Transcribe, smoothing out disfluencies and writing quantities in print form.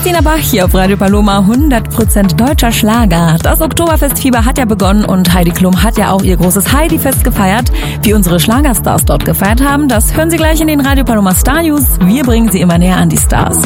Christina Bach hier auf Radio Paloma, 100% deutscher Schlager. Das Oktoberfestfieber hat ja begonnen und Heidi Klum hat ja auch ihr großes Heidi-Fest gefeiert. Wie unsere Schlagerstars dort gefeiert haben, das hören Sie gleich in den Radio Paloma Star News. Wir bringen Sie immer näher an die Stars.